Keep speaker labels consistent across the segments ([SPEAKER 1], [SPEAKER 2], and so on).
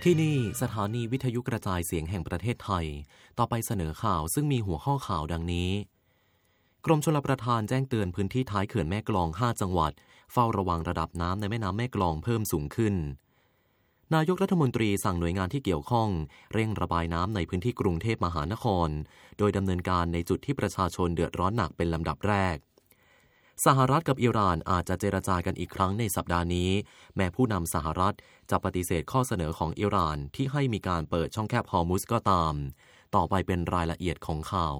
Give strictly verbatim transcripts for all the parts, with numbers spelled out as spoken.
[SPEAKER 1] ที่นี่สถานีวิทยุกระจายเสียงแห่งประเทศไทยต่อไปเสนอข่าวซึ่งมีหัวข้อข่าวดังนี้กรมชลประทานแจ้งเตือนพื้นที่ท้ายเขื่อนแม่กลองห้าจังหวัดเฝ้าระวังระดับน้ำในแม่น้ำแม่กลองเพิ่มสูงขึ้นนายกรัฐมนตรีสั่งหน่วยงานที่เกี่ยวข้องเร่งระบายน้ำในพื้นที่กรุงเทพมหานครโดยดำเนินการในจุดที่ประชาชนเดือดร้อนหนักเป็นลำดับแรกสหรัฐกับอิหร่านอาจจะเจรจากันอีกครั้งในสัปดาห์นี้แม้ผู้นำสหรัฐจะปฏิเสธข้อเสนอของอิหร่านที่ให้มีการเปิดช่องแคบฮอร์มุซก็ตามต่อไปเป็นรายละเอียดของข่าว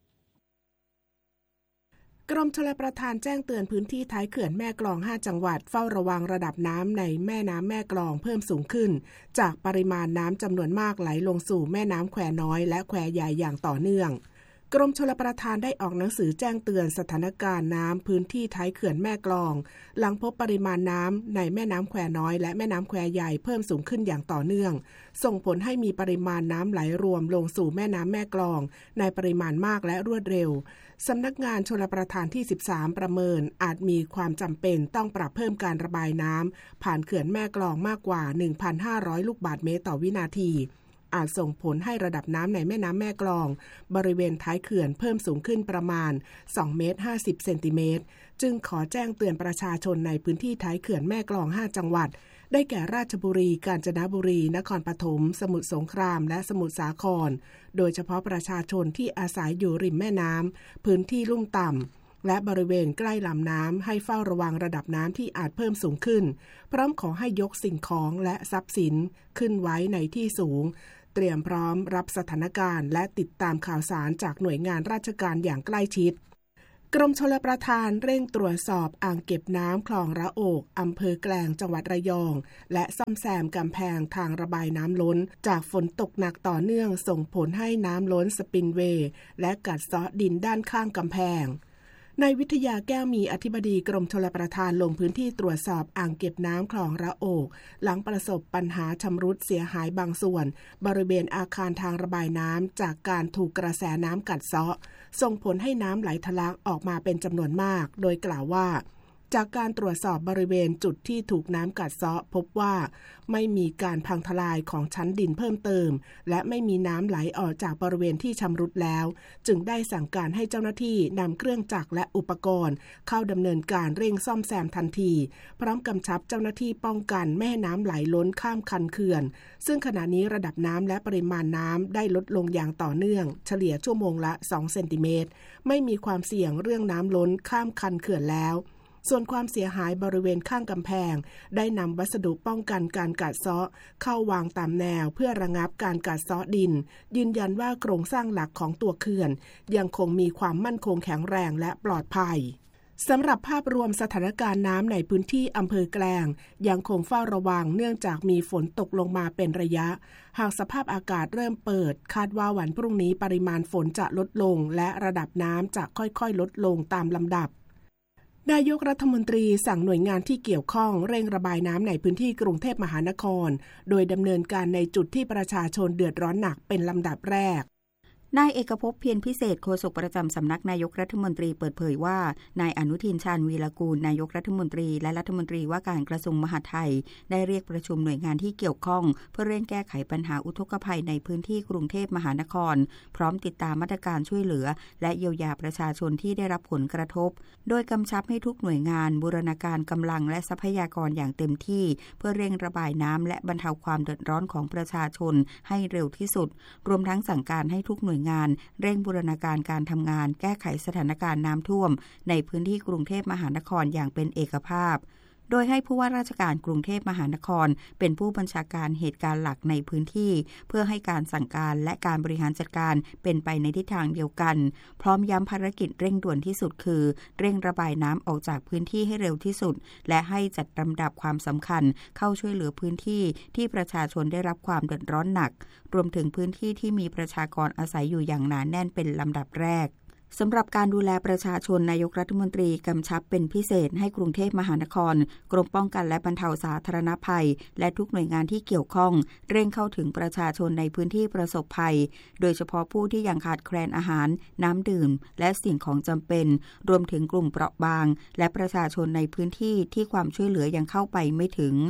[SPEAKER 2] กรมชลประทานแจ้งเตือนพื้นที่ท้ายเขื่อนแม่กลองห้าจังหวัดเฝ้าระวังระดับน้ำในแม่น้ำแม่กลองเพิ่มสูงขึ้นจากปริมาณน้ำจำนวนมากไหลลงสู่แม่น้ำแควน้อยและแควใหญ่อย่างต่อเนื่องกรมชลประทานได้ออกหนังสือแจ้งเตือนสถานการณ์น้ำพื้นที่ท้ายเขื่อนแม่กลองหลังพบปริมาณน้ำในแม่น้ำแควน้อยและแม่น้ำแควใหญ่เพิ่มสูงขึ้นอย่างต่อเนื่องส่งผลให้มีปริมาณน้ำไหลรวมลงสู่แม่น้ำแม่กลองในปริมาณมากและรวดเร็วสำนักงานชลประทานที่สิบสามประเมินอาจมีความจำเป็นต้องปรับเพิ่มการระบายน้ำผ่านเขื่อนแม่กลองมากกว่า หนึ่งพันห้าร้อย ลูกบาศก์เมตรต่อวินาทีอาจส่งผลให้ระดับน้ำในแม่น้ำแม่กลองบริเวณท้ายเขื่อนเพิ่มสูงขึ้นประมาณสองเมตรห้าสิบเซนติเมตรจึงขอแจ้งเตือนประชาชนในพื้นที่ท้ายเขื่อนแม่กลองห้าจังหวัดได้แก่ราชบุรีกาญจนบุรีนครปฐมสมุทรสงครามและสมุทรสาครโดยเฉพาะประชาชนที่อาศัยอยู่ริมแม่น้ำพื้นที่ลุ่มต่ำและบริเวณใกล้ลำน้ำให้เฝ้าระวังระดับน้ำที่อาจเพิ่มสูงขึ้นพร้อมขอให้ยกสิ่งของและทรัพย์สินขึ้นไว้ในที่สูงเตรียมพร้อมรับสถานการณ์และติดตามข่าวสารจากหน่วยงานราชการอย่างใกล้ชิดกรมชลประทานเร่งตรวจสอบอ่างเก็บน้ำคลองระโอกอำเภอแกลงจังหวัดระยองและซ่อมแซมกำแพงทางระบายน้ำล้นจากฝนตกหนักต่อเนื่องส่งผลให้น้ำล้นสปินเวย์และกัดเซาะดินด้านข้างกำแพงนายวิทยาแก้วมีอธิบดีกรมชลประทานลงพื้นที่ตรวจสอบอ่างเก็บน้ำคลองระโอกหลังประสบปัญหาชำรุดเสียหายบางส่วนบริเวณอาคารทางระบายน้ำจากการถูกกระแสน้ำกัดเซาะส่งผลให้น้ำไหลทะลักออกมาเป็นจำนวนมากโดยกล่าวว่าจากการตรวจสอบบริเวณจุดที่ถูกน้ำกัดเซาะพบว่าไม่มีการพังทลายของชั้นดินเพิ่มเติมและไม่มีน้ำไหลออกจากบริเวณที่ชำรุดแล้วจึงได้สั่งการให้เจ้าหน้าที่นำเครื่องจักรและอุปกรณ์เข้าดำเนินการเร่งซ่อมแซมทันทีพร้อมกำชับเจ้าหน้าที่ป้องกันไม่ให้น้ำไหลล้นข้ามคันเขื่อนซึ่งขณะนี้ระดับน้ำและปริมาณน้ำได้ลดลงอย่างต่อเนื่องเฉลี่ยชั่วโมงละสองเซนติเมตรไม่มีความเสี่ยงเรื่องน้ำล้นข้ามคันเขื่อนแล้วส่วนความเสียหายบริเวณข้างกำแพงได้นำวัสดุป้องกันการกัดเซาะเข้าวางตามแนวเพื่อระงับการกัดเซาะดินยืนยันว่าโครงสร้างหลักของตัวเขื่อนยังคงมีความมั่นคงแข็งแรงและปลอดภัยสำหรับภาพรวมสถานการณ์น้ำในพื้นที่อำเภอแกลงยังคงเฝ้าระวังเนื่องจากมีฝนตกลงมาเป็นระยะหากสภาพอากาศเริ่มเปิดคาดว่าวันพรุ่งนี้ปริมาณฝนจะลดลงและระดับน้ำจะค่อยๆลดลงตามลำดับนายกรัฐมนตรีสั่งหน่วยงานที่เกี่ยวข้องเร่งระบายน้ำในพื้นที่กรุงเทพมหานครโดยดำเนินการในจุดที่ประชาชนเดือดร้อนหนักเป็นลำดับแรก
[SPEAKER 3] นายเอกภพเพียรพิเศษโฆษกประจำสำนักนายกรัฐมนตรีเปิดเผยว่านายอนุทินชาญวีรกูลนายกรัฐมนตรีและรัฐมนตรีว่าการกระทรวงมหาดไทยได้เรียกประชุมหน่วยงานที่เกี่ยวข้องเพื่อเร่งแก้ไขปัญหาอุทกภัยในพื้นที่กรุงเทพมหานครพร้อมติดตามมาตรการช่วยเหลือและเยียวยาประชาชนที่ได้รับผลกระทบโดยกำชับให้ทุกหน่วยงานบูรณาการกำลังและทรัพยากรอย่างเต็มที่เพื่อเร่งระบายน้ำและบรรเทาความเดือดร้อนของประชาชนให้เร็วที่สุดรวมทั้งสั่งการให้ทุกหน่วยงานเร่งบูรณาการการทำงานแก้ไขสถานการณ์น้ำท่วมในพื้นที่กรุงเทพมหานครอย่างเป็นเอกภาพโดยให้ผู้ว่าราชการกรุงเทพมหานครเป็นผู้บัญชาการเหตุการณ์หลักในพื้นที่เพื่อให้การสั่งการและการบริหารจัดการเป็นไปในทิศทางเดียวกันพร้อมย้ำภารกิจเร่งด่วนที่สุดคือเร่งระบายน้ำออกจากพื้นที่ให้เร็วที่สุดและให้จัดลำดับความสำคัญเข้าช่วยเหลือพื้นที่ที่ประชาชนได้รับความเดือดร้อนหนักรวมถึงพื้นที่ที่มีประชากรอาศัยอยู่อย่างหนาแน่นเป็นลำดับแรก สำหรับการดูแลประชาชนนายกรัฐมนตรีกำชับเป็นพิเศษให้กรุงเทพมหานครกรมป้องกันและบรรเทาสาธารณภัยและทุกหน่วยงานที่เกี่ยวข้องเร่งเข้าถึงประชาชนในพื้นที่ประสบภัยโดยเฉพาะผู้ที่ยังขาดแคลนอาหารน้ำดื่มและสิ่งของจำเป็นรวมถึงกลุ่มเปราะบางและประชาชนในพื้นที่ที่ความช่วยเหลือยังเข้าไปไม่ถึง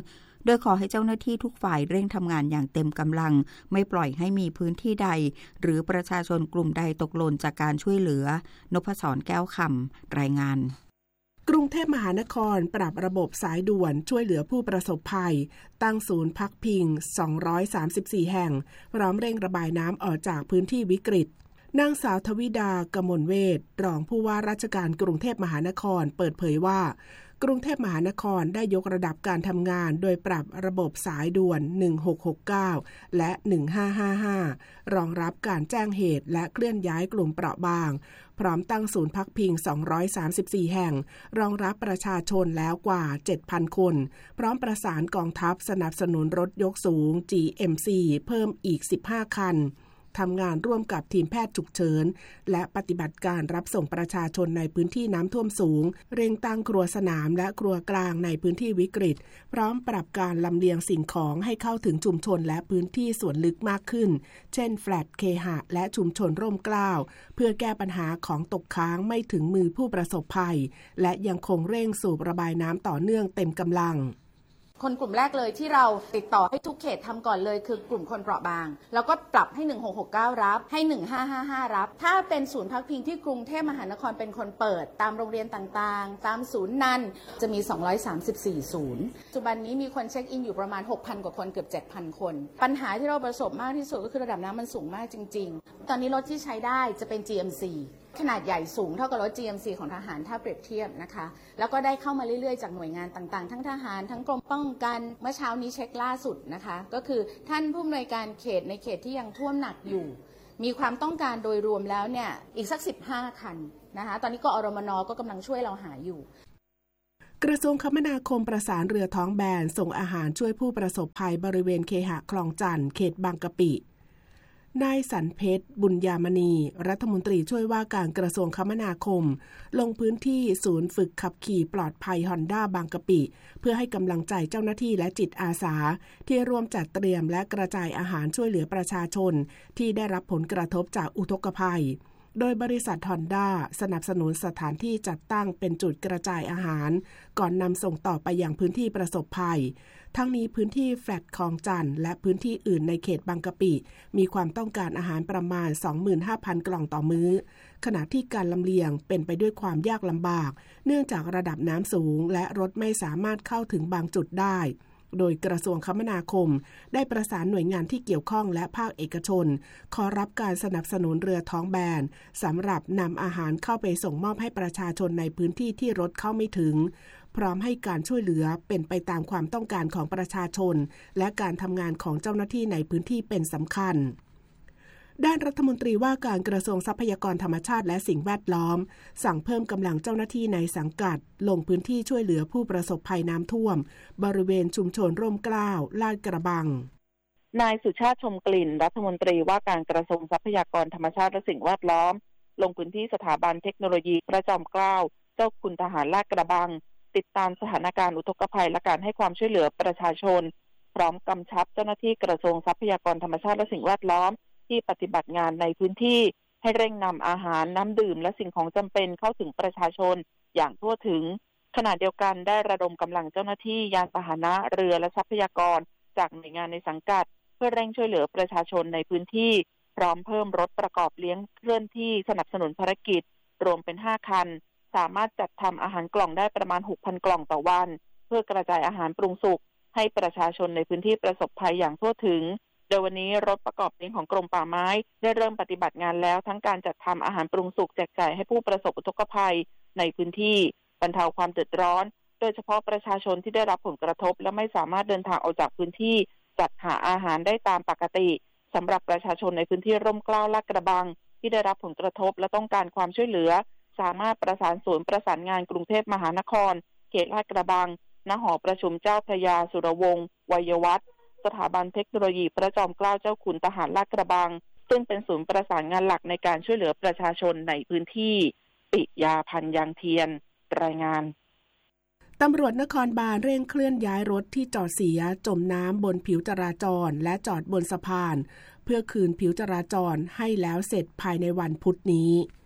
[SPEAKER 3] โดยขอให้เจ้าหน้าที่ทุกฝ่ายเร่งทำงานอย่างเต็มกำลังไม่ปล่อยให้มีพื้นที่ใดหรือประชาชนกลุ่มใดตกหล่นจากการช่วยเหลือนพศรแก้วคำรายงาน
[SPEAKER 2] กรุงเทพมหานครปรับระบบสายด่วนช่วยเหลือผู้ประสบภัยตั้งศูนย์พักพิงสองร้อยสามสิบสี่แห่งพร้อมเร่งระบายน้ำออกจากพื้นที่วิกฤตนางสาวทวิดากมลเวชรองผู้ว่าราชการกรุงเทพมหานครเปิดเผยว่ากรุงเทพมหานครได้ยกระดับการทำงานโดยปรับระบบสายด่วนหนึ่งหกหกเก้าและหนึ่งห้าห้าห้ารองรับการแจ้งเหตุและเคลื่อนย้ายกลุ่มเปราะบางพร้อมตั้งศูนย์พักพิงสองร้อยสามสิบสี่แห่งรองรับประชาชนแล้วกว่า เจ็ดพัน คนพร้อมประสานกองทัพสนับสนุนรถยกสูง จี เอ็ม ซี เพิ่มอีกสิบห้าคันทำงานร่วมกับทีมแพทย์ฉุกเฉินและปฏิบัติการรับส่งประชาชนในพื้นที่น้ำท่วมสูงเร่งตั้งครัวสนามและครัวกลางในพื้นที่วิกฤตพร้อมปรับการลำเลียงสิ่งของให้เข้าถึงชุมชนและพื้นที่ส่วนลึกมากขึ้นเช่นแฟลตเคหะและชุมชนร่มเกล้าเพื่อแก้ปัญหาของตกค้างไม่ถึงมือผู้ประสบภัยและยังคงเร่งสูบระบายน้ำต่อเนื่องเต็มกำลัง
[SPEAKER 4] คนกลุ่มแรกเลยที่เราติดต่อให้ทุกเขตทำก่อนเลยคือกลุ่มคนเปราะบางแล้วก็ปรับให้หนึ่งหกหกเก้ารับให้หนึ่งห้าห้าห้ารับถ้าเป็นศูนย์พักพิงที่กรุงเทพมหานครเป็นคนเปิดตามโรงเรียนต่างๆตามศูนย์นั้นจะมีสองร้อยสามสิบสี่ศูนย์ปัจจุบันนี้มีคนเช็คอินอยู่ประมาณ หกพัน กว่าคนเกือบ เจ็ดพัน คนปัญหาที่เราประสบมากที่สุดก็คือระดับน้ำมันสูงมากจริงๆตอนนี้รถที่ใช้ได้จะเป็น จี เอ็ม ซี ขนาดใหญ่สูงเท่ากับรถ จี เอ็ม ซี ของทหารถ้าเปรียบเทียบนะคะแล้วก็ได้เข้ามาเรื่อยๆจากหน่วยงานต่างๆทั้งทหารทั้งกรมป้องกันเมื่อเช้านี้เช็คล่าสุดนะคะก็คือท่านผู้อำนวยการเขตในเขตที่ยังท่วมหนักอยู่มีความต้องการโดยรวมแล้วเนี่ยอีกสักสิบห้าคันนะคะตอนนี้กอรมนก็กำลังช่วยเราหาอยู่
[SPEAKER 2] กระทรวงคมนาคมประสานเรือท้องแบนส่งอาหารช่วยผู้ประสบภัยบริเวณเคหะคลองจันทน์เขตบางกะปินายสันเพชรบุญญามณีรัฐมนตรีช่วยว่าการกระทรวงคมนาคมลงพื้นที่ศูนย์ฝึกขับขี่ปลอดภัยฮอนด้าบางกะปิเพื่อให้กำลังใจเจ้าหน้าที่และจิตอาสาที่ร่วมจัดเตรียมและกระจายอาหารช่วยเหลือประชาชนที่ได้รับผลกระทบจากอุทกภัยโดยบริษัทฮอนด้าสนับสนุนสถานที่จัดตั้งเป็นจุดกระจายอาหารก่อนนำส่งต่อไปยังพื้นที่ประสบภัยทั้งนี้พื้นที่แฟลตคลองจันทน์และพื้นที่อื่นในเขตบางกะปิมีความต้องการอาหารประมาณ สองหมื่นห้าพัน กล่องต่อมื้อขณะที่การลำเลียงเป็นไปด้วยความยากลำบากเนื่องจากระดับน้ำสูงและรถไม่สามารถเข้าถึงบางจุดได้โดยกระทรวงคมนาคมได้ประสานหน่วยงานที่เกี่ยวข้องและภาคเอกชนขอรับการสนับสนุนเรือท้องแบนสำหรับนำอาหารเข้าไปส่งมอบให้ประชาชนในพื้นที่ที่รถเข้าไม่ถึงพร้อมให้การช่วยเหลือเป็นไปตามความต้องการของประชาชนและการทำงานของเจ้าหน้าที่ในพื้นที่เป็นสำคัญด้านรัฐมนตรีว่าการกระทรวงทรัพยากรธรรมชาติและสิ่งแวดล้อมสั่งเพิ่มกำลังเจ้าหน้าที่ในสังกัดลงพื้นที่ช่วยเหลือผู้ประสบภัยน้ำท่วมบริเวณชุมชนร่มเกล้าลาดกระบัง
[SPEAKER 5] นายสุชาติชมกลิ่นรัฐมนตรีว่าการกระทรวงทรัพยากรธรรมชาติและสิ่งแวดล้อมลงพื้นที่สถาบันเทคโนโลยีพระจอมเกล้าเจ้าคุณทหารลาดกระบังติดตามสถานการณ์อุทกภัยและการให้ความช่วยเหลือประชาชนพร้อมกำชับเจ้าหน้าที่กระทรวงทรัพยากรธรรมชาติและสิ่งแวดล้อมที่ปฏิบัติงานในพื้นที่ให้เร่งนำอาหารน้ำดื่มและสิ่งของจำเป็นเข้าถึงประชาชนอย่างทั่วถึงขณะเดียวกันได้ระดมกำลังเจ้าหน้าที่ยานพาหนะเรือและทรัพยากรจากหน่วยงานในสังกัดเพื่อเร่งช่วยเหลือประชาชนในพื้นที่พร้อมเพิ่มรถประกอบเลี้ยงเคลื่อนที่สนับสนุนภารกิจรวมเป็นห้าคันสามารถจัดทำอาหารกล่องได้ประมาณ หกพัน กล่องต่อวันเพื่อกระจายอาหารปรุงสุกให้ประชาชนในพื้นที่ประสบภัยอย่างทั่วถึงโดยวันนี้รถประกอบเลี้ยงของกรมป่าไม้ได้เริ่มปฏิบัติงานแล้วทั้งการจัดทำอาหารปรุงสุกแจกจ่ายให้ผู้ประสบอุทกภัยในพื้นที่บรรเทาความเดือดร้อนโดยเฉพาะประชาชนที่ได้รับผลกระทบและไม่สามารถเดินทางออกจากพื้นที่จัดหาอาหารได้ตามปกติสำหรับประชาชนในพื้นที่ร่มเกล้าลาดกระบังที่ได้รับผลกระทบและต้องการความช่วยเหลือสามารถประสานศูนย์ประสานงานกรุงเทพมหานครเขตลาดกระบังณหอประชุมเจ้าพระยาสุรวงศ์วัยวัฒน์สถาบันเทคโนโลยีพระจอมเกล้าเจ้าขุนทหารลาดกระบังซึ่งเป็นศูนย์ประสานงานหลักในการช่วยเหลือประชาชนในพื้นที่ปิยาพันธ์ยางเทียนรายงาน
[SPEAKER 2] ตำรวจนครบาลเร่งเคลื่อนย้ายรถที่จอดเสียจมน้ำบนผิวจราจรและจอดบนสะพานเพื่อคืนผิวจราจรให้แล้วเสร็จภายในวันพุธนี้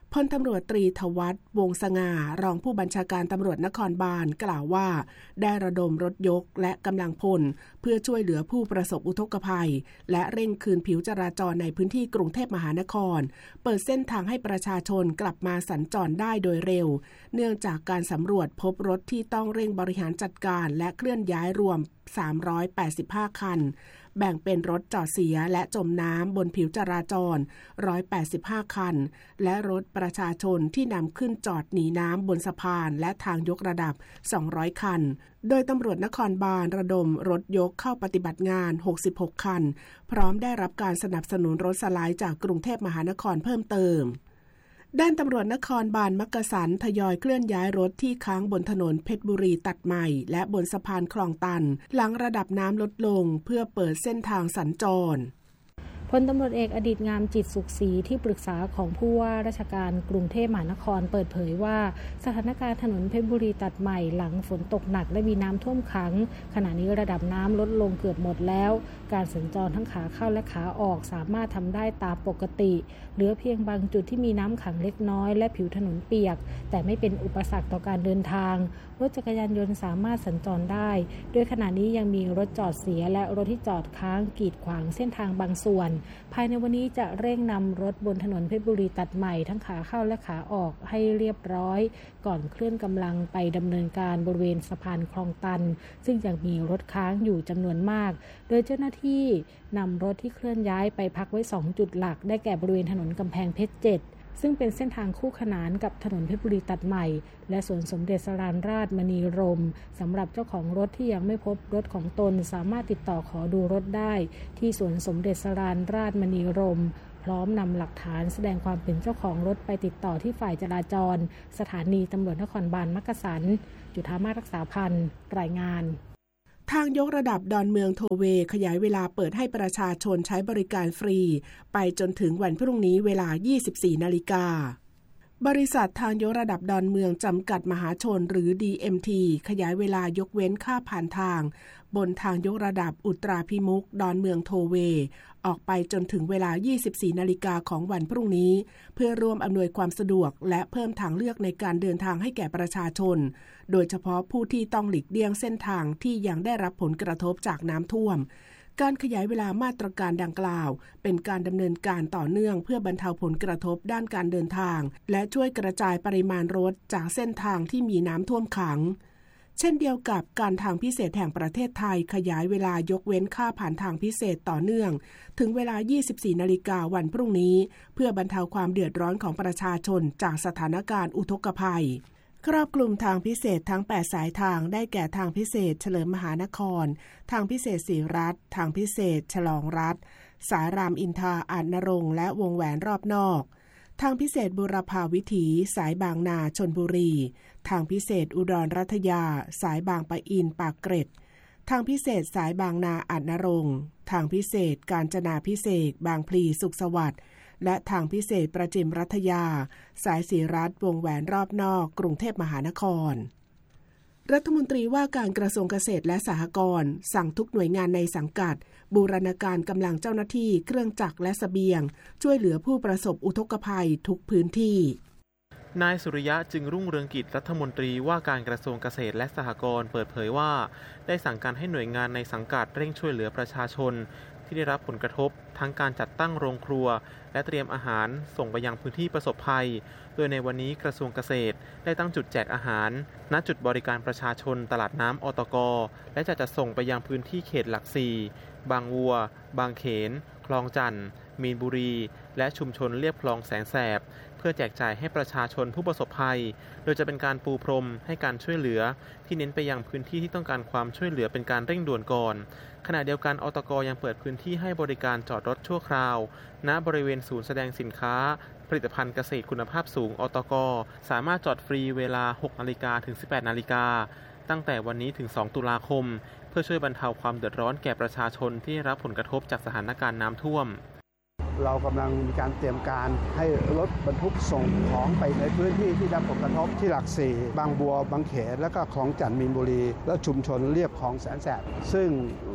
[SPEAKER 2] พลตำรวจตรีทวัฒน์วงศ์สง่ารองผู้บัญชาการตำรวจนครบาลกล่าวว่าได้ระดมรถยกและกำลังพลเพื่อช่วยเหลือผู้ประสบอุทกภัยและเร่งคืนผิวจราจรในพื้นที่กรุงเทพมหานครเปิดเส้นทางให้ประชาชนกลับมาสัญจรได้โดยเร็วเนื่องจากการสำรวจพบรถที่ต้องเร่งบริหารจัดการและเคลื่อนย้ายรวมสามร้อยแปดสิบห้าคันแบ่งเป็นรถจอดเสียและจมน้ำบนผิวจราจรหนึ่งร้อยแปดสิบห้าคันและรถประชาชนที่นำขึ้นจอดหนีน้ำบนสะพานและทางยกระดับสองร้อยคันโดยตำรวจนครบาลระดมรถยกเข้าปฏิบัติงานหกสิบหกคันพร้อมได้รับการสนับสนุนรถสไลด์จากกรุงเทพมหานครเพิ่มเติมด้านตำรวจนครบาลมักกะสันทยอยเคลื่อนย้ายรถที่ค้างบนถนนเพชรบุรีตัดใหม่และบนสะพานคลองตันหลังระดับน้ำลดลงเพื่อเปิดเส้นทางสัญจร
[SPEAKER 6] พลตำรวจเอกอดิตงามจิตสุขศรีที่ปรึกษาของผู้ว่าราชการกรุงเทพมหานครเปิดเผยว่าสถานการณ์ถนนเพชรบุรีตัดใหม่หลังฝนตกหนักและมีน้ำท่วมขังขณะนี้ระดับน้ำลดลงเกือบหมดแล้วการสัญจรทั้งขาเข้าและขาออกสามารถทำได้ตามปกติเหลือเพียงบางจุดที่มีน้ำขังเล็กน้อยและผิวถนนเปียกแต่ไม่เป็นอุปสรรคต่อการเดินทางรถจักรยานยนต์สามารถสัญจรได้โดยขณะนี้ยังมีรถจอดเสียและรถที่จอดค้างกีดขวางเส้นทางบางส่วนภายในวันนี้จะเร่งนำรถบนถนนเพชรบุรีตัดใหม่ทั้งขาเข้าและขาออกให้เรียบร้อยก่อนเคลื่อนกำลังไปดำเนินการบริเวณสะพานคลองตันซึ่งยังมีรถค้างอยู่จำนวนมากโดยเจ้าหน้าที่นำรถที่เคลื่อนย้ายไปพักไว้สองจุดหลักได้แก่บริเวณถนนกำแพงเพชรเจ็ดซึ่งเป็นเส้นทางคู่ขนานกับถนนเพชรบุรีตัดใหม่และสวนสมเด็จสราญราชมณีรมย์สำหรับเจ้าของรถที่ยังไม่พบรถของตนสามารถติดต่อขอดูรถได้ที่สวนสมเด็จสราญราชมณีรมย์พร้อมนำหลักฐานแสดงความเป็นเจ้าของรถไปติดต่อที่ฝ่ายจราจรสถานีตำรวจนครบาลมักกะสันจุฑามาศรักษาพันธ์รายงาน
[SPEAKER 2] ทางยกระดับดอนเมืองโทเวขยายเวลาเปิดให้ประชาชนใช้บริการฟรีไปจนถึงวันพรุ่งนี้เวลา ยี่สิบสี่นาฬิกาบริษัททางยกระดับดอนเมืองจำกัดมหาชนหรือ ดี เอ็ม ที ขยายเวลายกเว้นค่าผ่านทางบนทางยกระดับอุตราพิมุขดอนเมืองโทเวออกไปจนถึงเวลา ยี่สิบสี่นาฬิกาของวันพรุ่งนี้เพื่อร่วมอำนวยความสะดวกและเพิ่มทางเลือกในการเดินทางให้แก่ประชาชนโดยเฉพาะผู้ที่ต้องหลีกเลี่ยงเส้นทางที่ยังได้รับผลกระทบจากน้ำท่วมการขยายเวลามาตรการดังกล่าวเป็นการดำเนินการต่อเนื่องเพื่อบรรเทาผลกระทบด้านการเดินทางและช่วยกระจายปริมาณรถจากเส้นทางที่มีน้ำท่วมขังเช่นเดียวกับการทางพิเศษแห่งประเทศไทยขยายเวลายกเว้นค่าผ่านทางพิเศษต่อเนื่องถึงเวลา ยี่สิบสี่นาฬิกาวันพรุ่งนี้เพื่อบรรเทาความเดือดร้อนของประชาชนจากสถานการณ์อุทกภัยครอบคลุมทางพิเศษทั้งแปดสายทางได้แก่ทางพิเศษเฉลิมมหานครทางพิเศษศรีรัตน์ทางพิเศษฉลองรัฐสายรามอินทราอาจนรงค์และวงแหวนรอบนอกทางพิเศษบุรพาวิถีสายบางนาชลบุรีทางพิเศษอุดรรัตยาสายบางปะอินปากเกร็ดทางพิเศษสายบางนาอาจนรงค์ทางพิเศษกาญจนาพิเศษบางพลีสุขสวัสดิ์และทางพิเศษประจิมรัฐยาสายศรีรัตน์วงแหวนรอบนอกกรุงเทพมหานครรัฐมนตรีว่าการกระทรวงเกษตรและสหกรณ์สั่งทุกหน่วยงานในสังกัดบูรณาการกำลังเจ้าหน้าที่เครื่องจักรและเสบียงช่วยเหลือผู้ประสบอุทกภัยทุกพื้นที่
[SPEAKER 7] นายสุริยะจึงรุ่งเรืองกิจรัฐมนตรีว่าการกระทรวงเกษตรและสหกรณ์เปิดเผยว่าได้สั่งการให้หน่วยงานในสังกัดเร่งช่วยเหลือประชาชนที่ได้รับผลกระทบทั้งการจัดตั้งโรงครัวและเตรียมอาหารส่งไปยังพื้นที่ประสบภัยโดยในวันนี้กระทรวงเกษตรได้ตั้งจุดแจกอาหารณจุดบริการประชาชนตลาดน้ำอตกและจะจัดส่งไปยังพื้นที่เขตหลักสี่บางวัวบางเขนคลองจันทน์มีนบุรีและชุมชนเลียบคลองแสนแสบเพื่อแจกจ่ายให้ประชาชนผู้ประสบภัยโดยจะเป็นการปูพรมให้การช่วยเหลือที่เน้นไปยังพื้นที่ที่ต้องการความช่วยเหลือเป็นการเร่งด่วนก่อนขณะเดียวกันอตกยังเปิดพื้นที่ให้บริการจอดรถชั่วคราวณบริเวณศูนย์แสดงสินค้าผลิตภัณฑ์เกษตรคุณภาพสูงอตกสามารถจอดฟรีเวลา หกนาฬิกาถึง สิบแปดนาฬิกาตั้งแต่วันนี้ถึงสองตุลาคมเพื่อช่วยบรรเทาความเดือดร้อนแก่ประชาชนที่ได้รับผลกระทบจากสถานการณ์น้ำท่วม
[SPEAKER 8] เรากำลังมีการเตรียมการให้รถบรรทุกส่งของไปในพื้นที่ที่ได้ผลกระทบที่หลักสี่บางบัวบางเขนและก็คลองจันทน์มีนบุรีและชุมชนเลียบคลองแสนแสบซึ่ง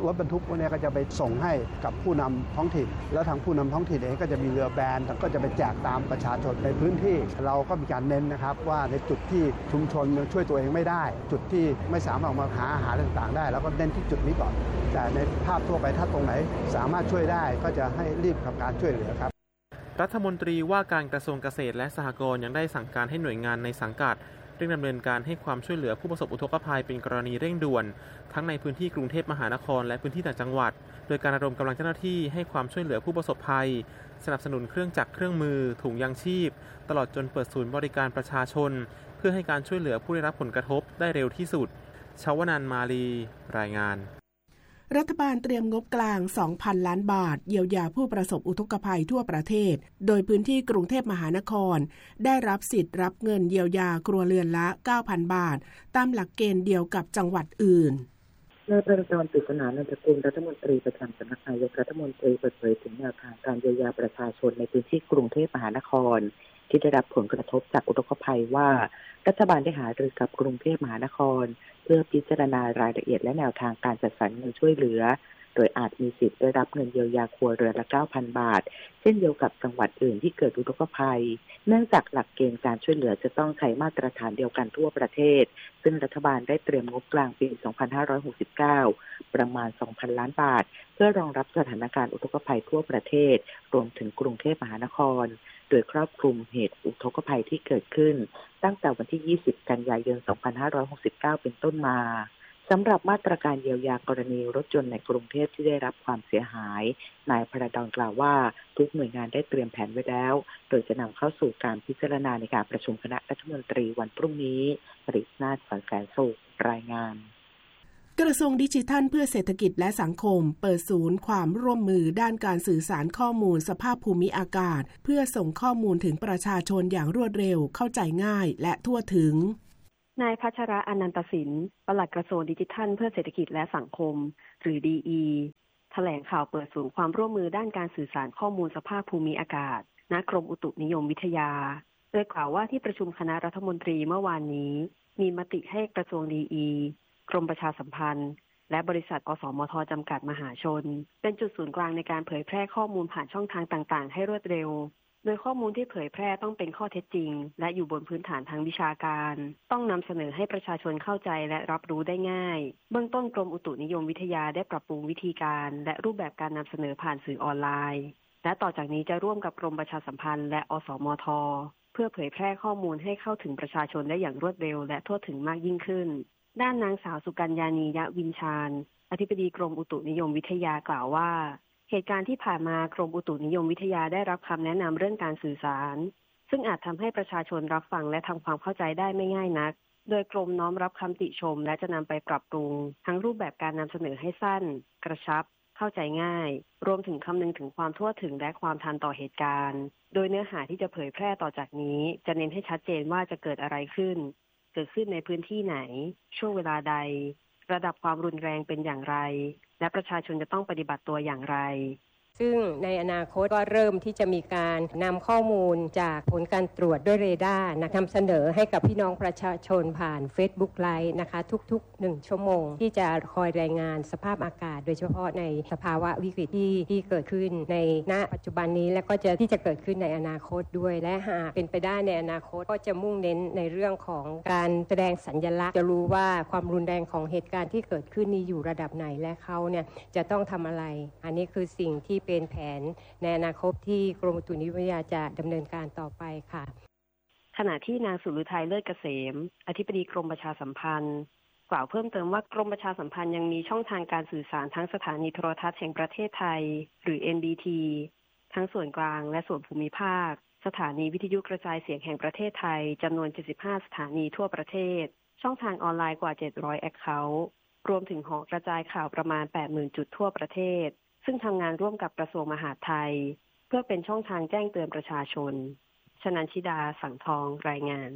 [SPEAKER 8] รถบรรทุกพวกนี้ก็จะไปส่งให้กับผู้นำท้องถิ่นแล้วทางผู้นำท้องถิ่นเองก็จะมีเรือแบนก็จะไปแจกตามประชาชนในพื้นที่เราก็มีการเน้นนะครับว่าในจุดที่ชุมชนช่วยตัวเองไม่ได้จุดที่ไม่สามารถมาหาอาหารต่างๆได้แล้วก็เน้นที่จุดนี้ก่อนแต่ในภาพทั่วไปถ้าตรงไหนสามารถช่วยได้ก็จะให้รีบทำการช่วยเหลือครับ
[SPEAKER 7] รัฐมนตรีว่าการกระทรวงเกษตรและสหกรณ์ยังได้สั่งการให้หน่วยงานในสังกัดเร่งดำเนินการให้ความช่วยเหลือผู้ประสบอุทกภัยเป็นกรณีเร่งด่วนทั้งในพื้นที่กรุงเทพมหานครและพื้นที่ต่างจังหวัดโดยการระดมกำลังเจ้าหน้าที่ให้ความช่วยเหลือผู้ประสบภัยสนับสนุนเครื่องจักรเครื่องมือถุงยางชีพตลอดจนเปิดศูนย์บริการประชาชนเพื่อให้การช่วยเหลือผู้ได้รับผลกระทบได้เร็วที่สุดชวนันท์ มาลีรายงาน
[SPEAKER 2] รัฐบาลเตรียมงบกลาง สองพัน ล้านบาทเยียวยาผู้ประสบอุทกภัยทั่วประเทศโดยพื้นที่กรุงเทพมหานครได้รับสิทธิ์รับเงินเยียวยาครัวเรือนละ เก้าพัน บาทตามหลักเกณฑ์เดียวกับจังหวัดอื่น
[SPEAKER 9] นายประจร ปริศนานันทกุลรัฐมนตรีประจำสำนักนายกรัฐมนตรีเปิดเผยถึงแนวทางการเยียวยาประชาชนในพื้นที่กรุงเทพมหานครที่ได้รับผลกระทบจากอุทกภัยว่ารัฐบาลได้หารือกับกรุงเทพมหานครเพื่อพิจารณารายละเอียดและแนวทางการจัดสรรเงินช่วยเหลือโดยอาจมีสิทธิ์ได้รับเงินเยียวยาครัวเรือนละ เก้าพัน บาทเช่นเดียวกับจังหวัดอื่นที่เกิดอุทกภัยเนื่องจากหลักเกณฑ์การช่วยเหลือจะต้องใช้มาตรฐานเดียวกันทั่วประเทศซึ่งรัฐบาลได้เตรียมงบกลางปี สองพันห้าร้อยหกสิบเก้า ประมาณ สองพัน ล้านบาทเพื่อรองรับสถานการณ์อุทกภัยทั่วประเทศรวมถึงกรุงเทพมหานครโดยครอบคลุมเหตุอุทกภัยที่เกิดขึ้นตั้งแต่วันที่ ยี่สิบ กันยายน สองพันห้าร้อยหกสิบเก้า เป็นต้นมาสำหรับมาตรการเยียวยากรณีรถยนต์ในกรุงเทพที่ได้รับความเสียหายนายพระดอนกล่าวว่าทุกหน่วยงานได้เตรียมแผนไว้แล้วโดยจะนำเข้าสู่การพิจารณาในการประชุมคณะรัฐมนตรีวันพรุ่งนี้ปริศนาถ ฝันแสนสุขรายงาน
[SPEAKER 2] กระทรวงดิจิทัลเพื่อเศรษฐกิจและสังคมเปิดศูนย์ความร่วมมือด้านการสื่อสารข้อมูลสภาพภูมิอากาศเพื่อส่งข้อมูลถึงประชาชนอย่างรวดเร็วเข้าใจง่ายและทั่วถึง
[SPEAKER 10] นายพัชระอนันตสินปลัดกระทรวงดิจิทัลเพื่อเศรษฐกิจและสังคมหรือ ดี อี แถลงข่าวเปิดศูนย์ความร่วมมือด้านการสื่อสารข้อมูลสภาพภูมิอากาศณกรมอุตุนิยมวิทยาโดยกล่าวว่าที่ประชุมคณะรัฐมนตรีเมื่อวานนี้มีมติให้กระทรวง ดี อี กรมประชาสัมพันธ์และบริษัทอสมทจำกัดมหาชนเป็นจุดศูนย์กลางในการเผยแพร่ข้อมูลผ่านช่องทางต่างๆให้รวดเร็วโดยข้อมูลที่เผยแพร่ต้องเป็นข้อเท็จจริงและอยู่บนพื้นฐานทางวิชาการต้องนำเสนอให้ประชาชนเข้าใจและรับรู้ได้ง่ายเบื้องต้นกรมอุตุนิยมวิทยาได้ปรับปรุงวิธีการและรูปแบบการนำเสนอผ่านสื่อออนไลน์และต่อจากนี้จะร่วมกับกรมประชาสัมพันธ์และอสมทเพื่อเผยแพร่ข้อมูลให้เข้าถึงประชาชนได้อย่างรวดเร็วและทั่วถึงมากยิ่งขึ้นด้านนางสาวสุกัญญานียะวินชาญอธิบดีกรมอุตุนิยมวิทยากล่าวว่าเหตุการณ์ที่ผ่านมากรมอุตุนิยมวิทยาได้รับคำแนะนำเรื่องการสื่อสารซึ่งอาจทำให้ประชาชนรับฟังและทำความเข้าใจได้ไม่ง่ายนักโดยกรมน้อมรับคำติชมและจะนำไปปรับปรุงทั้งรูปแบบการนำเสนอให้สั้นกระชับเข้าใจง่ายรวมถึงคำนึงถึงความทั่วถึงและความทันต่อเหตุการณ์โดยเนื้อหาที่จะเผยแพร่ต่อจากนี้จะเน้นให้ชัดเจนว่าจะเกิดอะไรขึ้นเกิดขึ้นในพื้นที่ไหนช่วงเวลาใดระดับความรุนแรงเป็นอย่างไรและประชาชนจะต้องปฏิบัติตัวอย่างไร
[SPEAKER 11] ซึ่งในอนาคตก็เริ่มที่จะมีการนำข้อมูลจากผลการตรวจด้วยเรดาร์นำเสนอให้กับพี่น้องประชาชนผ่าน Facebook Live นะคะทุกๆหนึ่งชั่วโมงที่จะคอยรายงานสภาพอากาศโดยเฉพาะในสภาวะวิกฤตที่ที่เกิดขึ้นในณปัจจุบันนี้และก็จะที่จะเกิดขึ้นในอนาคตด้วยและหากเป็นไปได้ในอนาคตก็จะมุ่งเน้นในเรื่องของการแสดงสัญลักษณ์จะรู้ว่าความรุนแรงของเหตุการณ์ที่เกิดขึ้นนี้อยู่ระดับไหนและเขาเนี่ยจะต้องทำอะไรอันนี้คือสิ่งที่เป็นแผนในอนาคตที่กรมอุตุนิยมวิทยาจะดำเนินการต่อไปค่ะ
[SPEAKER 10] ขณะที่นางสุรุทัยเลิศเกษมอธิบดีกรมประชาสัมพันธ์กล่าวเพิ่มเติมว่ากรมประชาสัมพันธ์ยังมีช่องทางการสื่อสารทั้งสถานีโทรทัศน์แห่งประเทศไทยหรือ เอ็น บี ที ทั้งส่วนกลางและส่วนภูมิภาคสถานีวิทยุกระจายเสียงแห่งประเทศไทยจำนวนเจ็ดสิบห้าสถานีทั่วประเทศช่องทางออนไลน์กว่าเจ็ดร้อยแอคเคาท์รวมถึงหอกระจายข่าวประมาณ แปดหมื่น จุดทั่วประเทศซึ่งทำงานร่วมกับกระทรวงมหาดไทยเพื่อเป็นช่องทางแจ้งเตือนประชาชนชนันชิดาสังทองรายงาน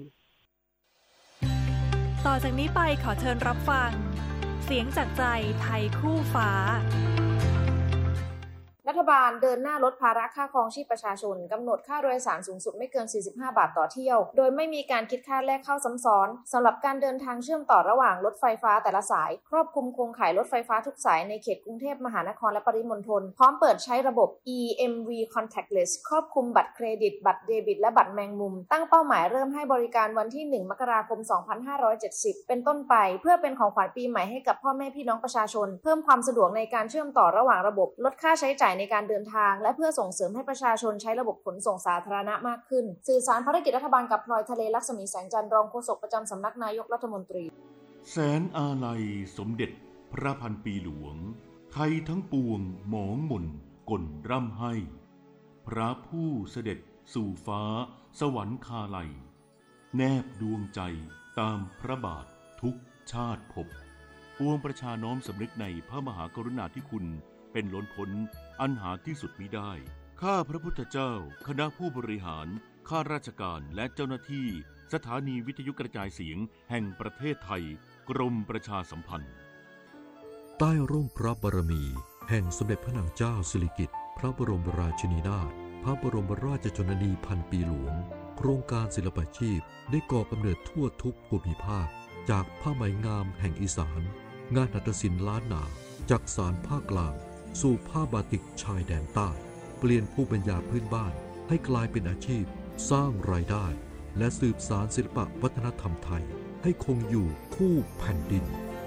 [SPEAKER 12] ต่อจากนี้ไปขอเชิญรับฟังเสียงจากใจไทยคู่ฟ้า
[SPEAKER 13] รัฐบาลเดินหน้าลดภาระค่าครองชีพประชาชนกำหนดค่าโดยสารสูงสุดไม่เกินสี่สิบห้าบาทต่อเที่ยวโดยไม่มีการคิดค่าแลกเข้าซ้ำซ้อนสำหรับการเดินทางเชื่อมต่อระหว่างรถไฟฟ้าแต่ละสายครอบคลุมโครงข่ายรถไฟฟ้าทุกสายในเขตกรุงเทพมหานครและปริมณฑลพร้อมเปิดใช้ระบบ อี เอ็ม วี Contactless ครอบคลุมบัตรเครดิตบัตรเดบิตและบัตรแมงมุมตั้งเป้าหมายเริ่มให้บริการวันที่หนึ่งมกราคมสองพันห้าร้อยเจ็ดสิบเป็นต้นไปเพื่อเป็นของขวัญปีใหม่ให้กับพ่อแม่พี่น้องประชาชนเพิ่มความสะดวกในการเชื่อมต่อระหว่างระบบลดค่าใช้จ่ายในการเดินทางและเพื่อส่งเสริมให้ประชาชนใช้ระบบขนส่งสาธารณะมากขึ้นสื่อสารภารกิจรัฐบาลกับพลอยทะเลลักษมีแสงจันทร์รองโฆษกประจำสำนักนายกรัฐมนตรี
[SPEAKER 14] แสนอาลัยสมเด็จพระพันปีหลวงไทยทั้งปวงหมองหม่นก่นร่ำให้พระผู้เสด็จสู่ฟ้าสวรรคาลัยแนบดวงใจตามพระบาททุกชาติภพปวงประชาน้อมสำนึกในพระมหากรุณาธิคุณเป็นล้นพ้นอันหาที่สุดมิได้ข้าพระพุทธเจ้าคณะผู้บริหารข้าราชการและเจ้าหน้าที่สถานีวิทยุกระจายเสียงแห่งประเทศไทยกรมประชาสัมพันธ์
[SPEAKER 15] ใต้ร่มพระบารมีแห่งสมเด็จพระนางเจ้าสิริกิติ์พระบรมราชินีนาถพระบรมราชชนนีพันปีหลวงโครงการศิลปาชีพได้ก่อกำเนิดทั่วทุกภูมิภาคจากผ้าไหมงามแห่งอีสานงานหัตถศิลป์ล้านนาจากสานภาคกลางสู่ผ้าบาติกชายแดนใต้เปลี่ยนภูมิปัญญาพื้นบ้านให้กลายเป็นอาชีพสร้างรายได้และสืบสานศิลปวัฒนธรรมไทยให้คงอยู่คู่แผ่นดิน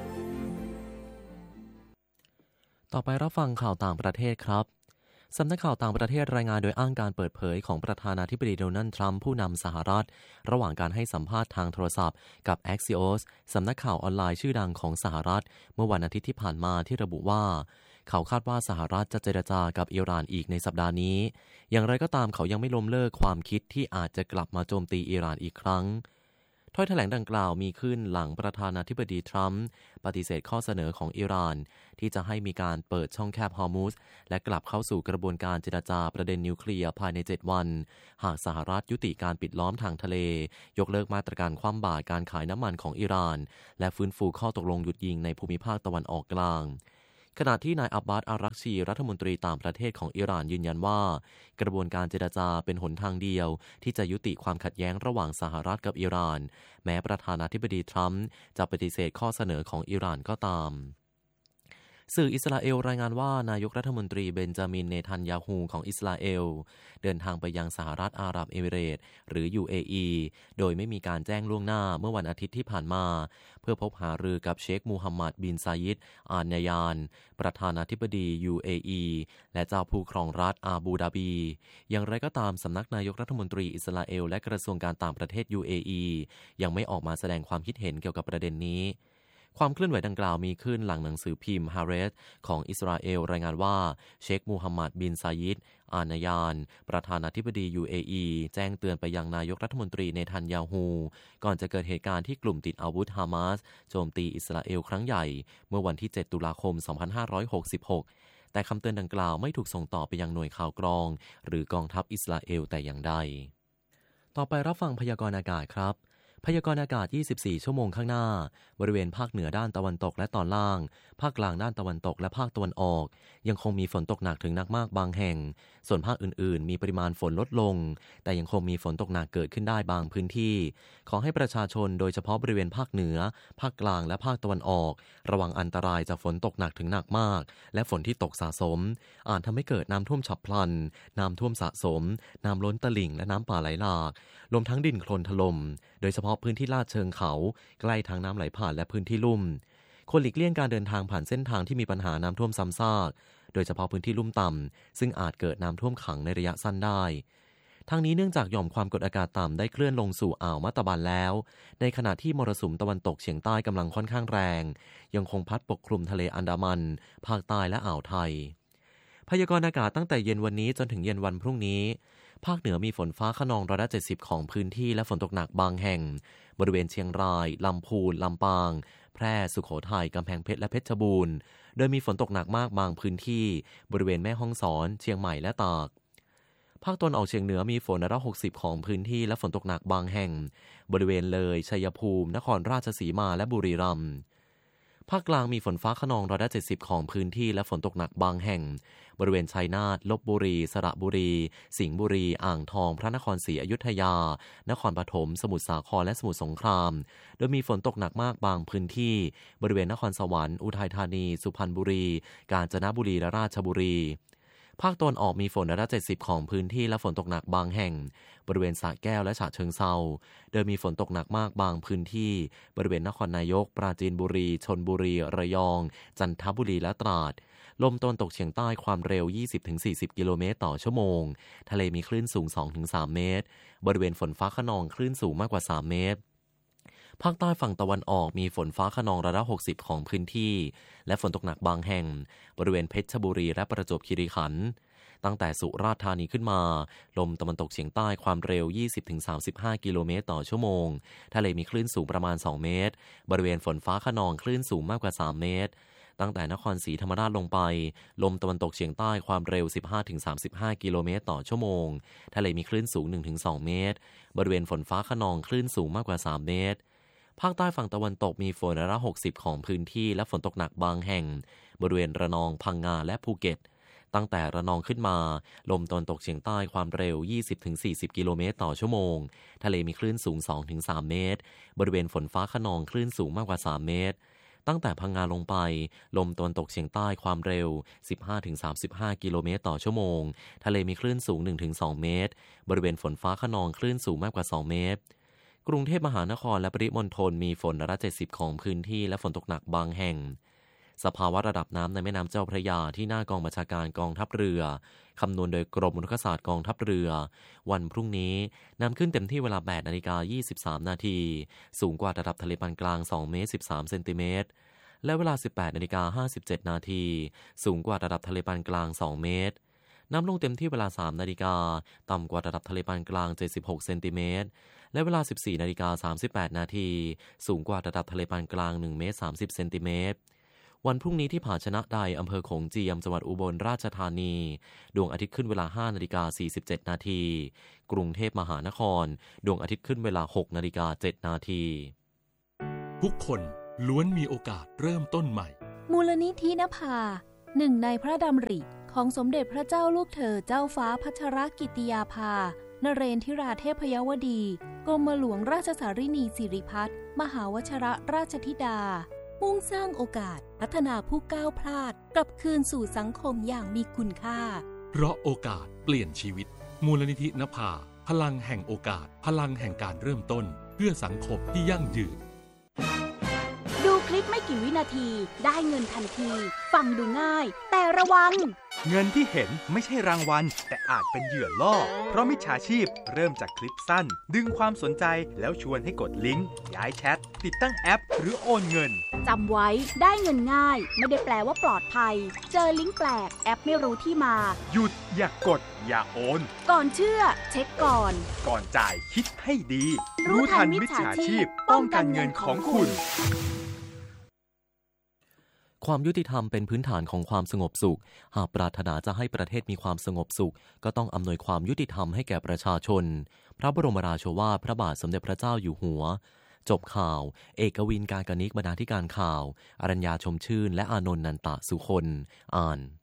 [SPEAKER 1] ต่อไปรับฟังข่าวต่างประเทศครับสำนักข่าวต่างประเทศรายงานโดยอ้างการเปิดเผยของประธานาธิบดีโดนัลด์ทรัมป์ผู้นำสหรัฐระหว่างการให้สัมภาษณ์ทางโทรศัพท์กับ Axios สำนักข่าวออนไลน์ชื่อดังของสหรัฐเมื่อวันอาทิตย์ที่ผ่านมาที่ระบุว่าเขาคาดว่าสหรัฐจะเจรจากับอิหร่านอีกในสัปดาห์นี้อย่างไรก็ตามเขายังไม่ล้มเลิกความคิดที่อาจจะกลับมาโจมตีอิหร่านอีกครั้งถ้อยแถลงดังกล่าวมีขึ้นหลังประธานาธิบดีทรัมป์ปฏิเสธข้อเสนอของอิหร่านที่จะให้มีการเปิดช่องแคบฮอร์มุซและกลับเข้าสู่กระบวนการเจรจาประเด็นนิวเคลียร์ภายในเจ็ดวันหากสหรัฐยุติการปิดล้อมทางทะเลยกเลิกมาตรการคว่ำบาตรการขายน้ำมันของอิหร่านและฟื้นฟูข้อตกลงหยุดยิงในภูมิภาคตะวันออกกลางขณะที่นายอับบาส อารักชีรัฐมนตรีต่างประเทศของอิหร่านยืนยันว่ากระบวนการเจรจาเป็นหนทางเดียวที่จะยุติความขัดแย้งระหว่างสหรัฐกับอิหร่านแม้ประธานาธิบดีทรัมป์จะปฏิเสธข้อเสนอของอิหร่านก็ตามสื่ออิสราเอลรายงานว่านายกรัฐมนตรีเบนจามินเนทันยาฮูของอิสราเอลเดินทางไปยังสหรัฐอาหรับเอมิเรตส์หรือ ยู เอ อี โดยไม่มีการแจ้งล่วงหน้าเมื่อวันอาทิตย์ที่ผ่านมาเพื่อพบหารือกับเชคมูฮัมหมัดบินซายิดอาลนายานประธานาธิบดี ยู เอ อี และเจ้าผู้ครองรัฐอาบูดาบีอย่างไรก็ตามสำนักนายกรัฐมนตรีอิสราเอลและกระทรวงการต่างประเทศ ยู เอ อี ยังไม่ออกมาแสดงความคิดเห็นเกี่ยวกับประเด็นนี้ความเคลื่อนไหวดังกล่าวมีขึ้นหลังหนังสือพิมพ์ฮาเรสของอิสราเอลรายงานว่าเชคมูฮัมหมัดบินซายิดอาลนายานประธานาธิบดี ยู เอ อี แจ้งเตือนไปยังนายกรัฐมนตรีเนทันยาฮูก่อนจะเกิดเหตุการณ์ที่กลุ่มติดอาวุธฮามาสโจมตีอิสราเอลครั้งใหญ่เมื่อวันที่เจ็ดตุลาคมสองพันห้าร้อยหกสิบหกแต่คำเตือนดังกล่าวไม่ถูกส่งต่อไปยังหน่วยข่าวกรองหรือกองทัพอิสราเอลแต่อย่างใดต่อไปรับฟังพยากรณ์อากาศครับพยากรณ์อากาศยี่สิบสี่ชั่วโมงข้างหน้าบริเวณภาคเหนือด้านตะวันตกและตอนล่างภาคกลางด้านตะวันตกและภาคตะวันออกยังคงมีฝนตกหนักถึงหนักมากบางแห่งส่วนภาคอื่นๆมีปริมาณฝนลดลงแต่ยังคงมีฝนตกหนักเกิดขึ้นได้บางพื้นที่ขอให้ประชาชนโดยเฉพาะบริเวณภาคเหนือภาคกลางและภาคตะวันออกระวังอันตรายจากฝนตกหนักถึงหนักมากและฝนที่ตกสะสมอาจทำให้เกิดน้ำท่วมฉับพลันน้ำท่วมสะสมน้ำล้นตลิ่งและน้ำป่าไหลหลากรวมทั้งดินโคลนถล่มโดยเฉพาะพื้นที่ลาดเชิงเขาใกล้ทางน้ำไหลผ่านและพื้นที่ลุ่มควรหลีกเลี่ยงการเดินทางผ่านเส้นทางที่มีปัญหาน้ำท่วมซ้ำซากโดยเฉพาะพื้นที่ลุ่มต่ำซึ่งอาจเกิดน้ำท่วมขังในระยะสั้นได้ทั้งนี้เนื่องจากหย่อมความกดอากาศต่ำได้เคลื่อนลงสู่อ่าวมัตตบันแล้วในขณะที่มรสุมตะวันตกเฉียงใต้กำลังค่อนข้างแรงยังคงพัดปกคลุมทะเลอันดามันภาคใต้และอ่าวไทยพยากรณ์อากาศตั้งแต่เย็นวันนี้จนถึงเย็นวันพรุ่งนี้ภาคเหนือมีฝนฟ้าคะนองร้อยละเจ็ดสิบของพื้นที่และฝนตกหนักบางแห่งบริเวณเชียงรายลำพูนลำปางแพร่สุโขทัยกำแพงเพชรและเพชรบูรณ์โดยมีฝนตกหนักมากบางพื้นที่บริเวณแม่ฮ่องสอนเชียงใหม่และตากภาคตะวันออกเฉียงเหนือมีฝนร้อยละหกสิบของพื้นที่และฝนตกหนักบางแห่งบริเวณเลยชัยภูมินครราชสีมาและบุรีรัมย์ภาคกลางมีฝนฟ้าคะนองร้อยละเจ็ดสิบของพื้นที่และฝนตกหนักบางแห่งบริเวณชัยนาทลพบุรีสระบุรีสิงห์บุรีอ่างทองพระนครศรีอยุธยานครปฐมสมุทรสาครและสมุทรสงครามโดยมีฝนตกหนักมากบางพื้นที่บริเวณนครสวรรค์อุทัยธานีสุพรรณบุรีกาญจนบุรีและราชบุรีภาคตะวันออกมีฝนร้อยละเจ็ดสิบของพื้นที่และฝนตกหนักบางแห่งบริเวณสระแก้วและฉะเชิงเทราโดยมีฝนตกหนักมากบางพื้นที่บริเวณนครนายกปราจีนบุรีชลบุรีระยองจันทบุรีและตราดลมตะวันตกเฉียงใต้ความเร็ว ยี่สิบถึงสี่สิบ กิโลเมตรต่อชั่วโมงทะเลมีคลื่นสูง สองถึงสาม เมตรบริเวณฝนฟ้าคะนองคลื่นสูงมากกว่าสามเมตรภาคใต้ฝั่งตะวันออกมีฝนฟ้าคะนองร้อยละหกสิบของพื้นที่และฝนตกหนักบางแห่งบริเวณเพชรบุรีและประจวบคีรีขันธ์ตั้งแต่สุราษฎร์ธานีขึ้นมาลมตะวันตกเฉียงใต้ความเร็ว ยี่สิบถึงสามสิบห้า กิโลเมตรต่อชั่วโมงทะเลมีคลื่นสูงประมาณสองเมตรบริเวณฝนฟ้าคะนองคลื่นสูงมากกว่าสามเมตรตั้งแต่นครศรีธรรมราชลงไปลมตะวันตกเฉียงใต้ความเร็ว สิบห้าถึงสามสิบห้า กิโลเมตรต่อชั่วโมงทะเลมีคลื่นสูง หนึ่งถึงสอง เมตรบริเวณฝนฟ้าคะนองคลื่นสูงมากกว่าสามเมตรภาคใต้ฝั่งตะวันตกมีฝนร้อยละหกสิบของพื้นที่และฝนตกหนักบางแห่งบริเวณระนองพังงาและภูเก็ตตั้งแต่ระนองขึ้นมาลมตะวันตกเฉียงใต้ความเร็ว ยี่สิบถึงสี่สิบ กิโลเมตรต่อชั่วโมงทะเลมีคลื่นสูง สองถึงสาม เมตรบริเวณฝนฟ้าคะนองคลื่นสูงมากกว่าสามเมตรตั้งแต่พังงาลงไปลมตะวันตกเฉียงใต้ความเร็ว สิบห้าถึงสามสิบห้า กิโลเมตรต่อชั่วโมงทะเลมีคลื่นสูง หนึ่งถึงสอง เมตรบริเวณฝนฟ้าคะนองคลื่นสูงมากกว่าสองเมตรกรุงเทพมหานครและปริมณฑลมีฝนร้อยละเจ็ดสิบของพื้นที่และฝนตกหนักบางแห่งสภาวะระดับน้ำในแม่น้ำเจ้าพระยาที่หน้ากองบัญชาการกองทัพเรือคำนวณโดยกรมอุทกศาสตร์กองทัพเรือวันพรุ่งนี้น้ำขึ้นเต็มที่เวลา แปดนาฬิกายี่สิบสาม นาทีสูงกว่าระดับทะเลปานกลางสองเมตรสิบสามเซนติเมตรและเวลา สิบแปดนาฬิกาห้าสิบเจ็ด นาทีสูงกว่าระดับทะเลปานกลางสองเมตรน้ำลงเต็มที่เวลา สามนาฬิกาต่ำกว่าระดับทะเลปานกลางเจ็ดสิบหกเซนติเมตรและเวลา สิบสี่นาฬิกาสามสิบแปด นาทีสูงกว่าระดับทะเลปานกลางหนึ่งเมตรสามสิบเซนติเมตรวันพรุ่งนี้ที่ผาชนะใดอำเภอโขงเจียมจังหวัดอุบลราชธานีดวงอาทิตย์ขึ้นเวลา ห้านาฬิกาสี่สิบเจ็ด นาทีกรุงเทพมหานครดวงอาทิตย์ขึ้นเวลา หกนาฬิกาเจ็ด นาที
[SPEAKER 16] ทุกคนล้วนมีโอกาสเริ่มต้นใหม่
[SPEAKER 12] มูลนิธินภาหนึ่งในพระดำริของสมเด็จพระเจ้าลูกเธอเจ้าฟ้าพัชรกิติยาภานเรนทิราเทพยวดีกรมหลวงราชสารินีสิริพัฒน์มหาวชิรราชธิดามุ่งสร้างโอกาสพัฒนาผู้ก้าวพลาดกลับคืนสู่สังคมอย่างมีคุณค่า
[SPEAKER 16] เพราะโอกาสเปลี่ยนชีวิตมูลนิธินภาพลังแห่งโอกาสพลังแห่งการเริ่มต้นเพื่อสังคมที่ยั่งยืน
[SPEAKER 12] ดูคลิปไม่กี่วินาทีได้เงินทันทีฟังดูง่ายแต่ระวัง
[SPEAKER 17] เงินที่เห็นไม่ใช่รางวัลแต่อาจเป็นเหยื่อล่อเพราะมิจฉาชีพเริ่มจากคลิปสั้นดึงความสนใจแล้วชวนให้กดลิงก์ย้ายแชทติดตั้งแอปหรือโอนเงิน
[SPEAKER 12] จำไว้ได้เงินง่ายไม่ได้แปลว่าปลอดภัยเจอลิงก์แปลกแอปไม่รู้ที่มา
[SPEAKER 17] หยุดอย่ากดอย่าโอน
[SPEAKER 12] ก่อนเชื่อเช็คก่อน
[SPEAKER 17] ก่อนจ่ายคิดให้ดีรู้ทันมิจฉาชีพป้องกันเงินของคุณ
[SPEAKER 1] ความยุติธรรมเป็นพื้นฐานของความสงบสุขหากปรารถนาจะให้ประเทศมีความสงบสุขก็ต้องอำนวยความยุติธรรมให้แก่ประชาชนพระบรมราโชวาทพระบาทสมเด็จพระเจ้าอยู่หัวจบข่าวเอกวิน การกนิกบรรณาธิการข่าวอรัญญาชมชื่นและอานนท์นันตะสุคนอ่าน